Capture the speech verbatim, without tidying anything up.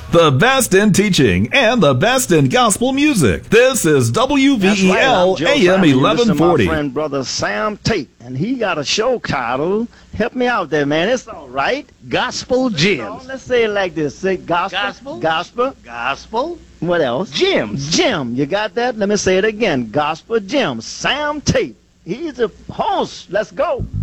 The best in teaching and the best in gospel music. This is W V E L right, A M eleven forty. My friend, brother Sam Tate, and he got a show title. Help me out there, man. It's all right. Gospel Gems. Let's say it like this. Say gospel. Gospel. Gospel. Gospel. What else? Gems. Gem. You got that? Let me say it again. Gospel Gems. Sam Tate. He's a host. Let's go.